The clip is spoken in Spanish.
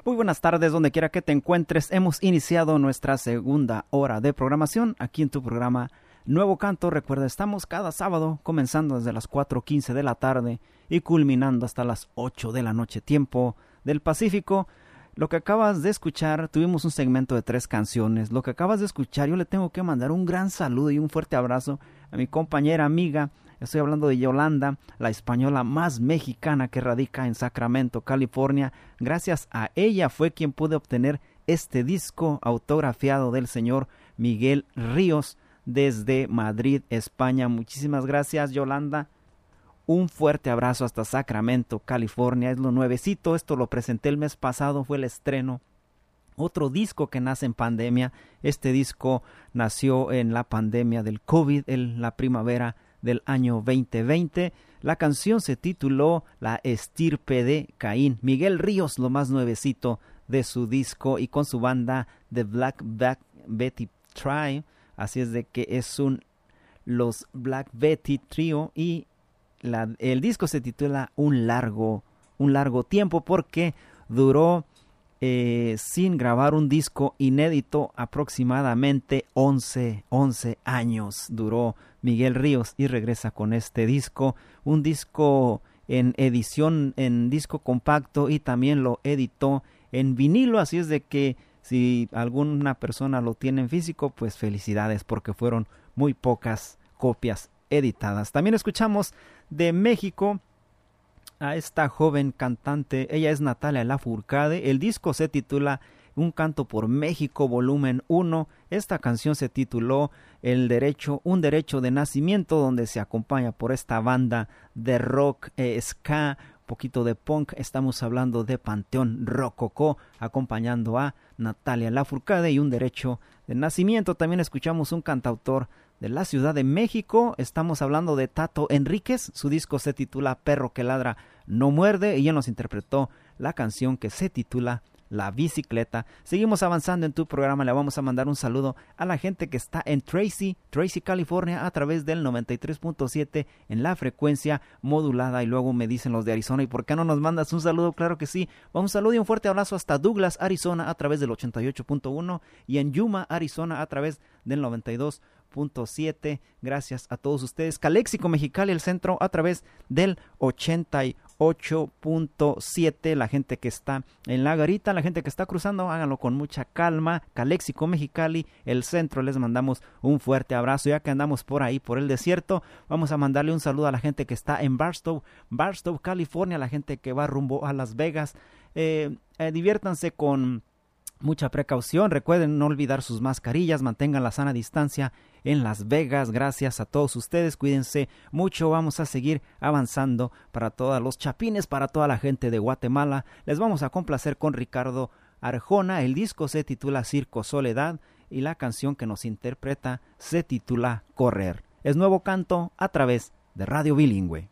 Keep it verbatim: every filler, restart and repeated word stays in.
Muy buenas tardes, donde quiera que te encuentres. Hemos iniciado nuestra segunda hora de programación aquí en tu programa Nuevo Canto. Recuerda, estamos cada sábado comenzando desde las cuatro quince de la tarde y culminando hasta las ocho de la noche, tiempo del Pacífico. Lo que acabas de escuchar, tuvimos un segmento de tres canciones. Lo que acabas de escuchar, yo le tengo que mandar un gran saludo y un fuerte abrazo a mi compañera amiga. Estoy hablando de Yolanda, la española más mexicana que radica en Sacramento, California. Gracias a ella fue quien pude obtener este disco autografiado del señor Miguel Ríos desde Madrid, España. Muchísimas gracias, Yolanda. Un fuerte abrazo hasta Sacramento, California. Es lo nuevecito, esto lo presenté el mes pasado, fue el estreno. Otro disco que nace en pandemia. Este disco nació en la pandemia del COVID, en la primavera del año veinte veinte. La canción se tituló La estirpe de Caín. Miguel Ríos, lo más nuevecito de su disco, y con su banda The Black Black Betty Trio. Así es de que es un los Black Betty Trio, y la, el disco se titula Un largo, un largo tiempo, porque duró eh, sin grabar un disco inédito aproximadamente once años. Duró Miguel Ríos y regresa con este disco, un disco en edición en disco compacto, y también lo editó en vinilo. Así es de que si alguna persona lo tiene en físico, pues felicidades, porque fueron muy pocas copias editadas. También escuchamos de México a esta joven cantante. Ella es Natalia Lafourcade. El disco se titula Un canto por México, volumen uno. Esta canción se tituló El derecho, un derecho de nacimiento, donde se acompaña por esta banda de rock, eh, ska, poquito de punk. Estamos hablando de Panteón Rococó, acompañando a Natalia Lafourcade y Un derecho de nacimiento. También escuchamos un cantautor de la Ciudad de México. Estamos hablando de Tato Enríquez. Su disco se titula Perro que ladra no muerde, y él nos interpretó la canción que se titula La bicicleta. Seguimos avanzando en tu programa. Le vamos a mandar un saludo a la gente que está en Tracy, Tracy, California, a través del noventa y tres punto siete en la frecuencia modulada. Y luego me dicen los de Arizona, ¿y por qué no nos mandas un saludo? Claro que sí. Un saludo y un fuerte abrazo hasta Douglas, Arizona, a través del ochenta y ocho punto uno, y en Yuma, Arizona, a través del noventa y dos punto siete. Gracias a todos ustedes. Calexico, Mexicali, el centro, a través del ochenta y ocho punto siete. La gente que está en La Garita, la gente que está cruzando, háganlo con mucha calma. Calexico, Mexicali, el centro, les mandamos un fuerte abrazo. Ya que andamos por ahí, por el desierto, vamos a mandarle un saludo a la gente que está en Barstow, Barstow, California, la gente que va rumbo a Las Vegas. Eh, eh, diviértanse con mucha precaución. Recuerden no olvidar sus mascarillas, mantengan la sana distancia en Las Vegas. Gracias a todos ustedes, cuídense mucho. Vamos a seguir avanzando para todos los chapines, para toda la gente de Guatemala. Les vamos a complacer con Ricardo Arjona. El disco se titula Circo Soledad y la canción que nos interpreta se titula Correr. Es Nuevo Canto a través de Radio Bilingüe.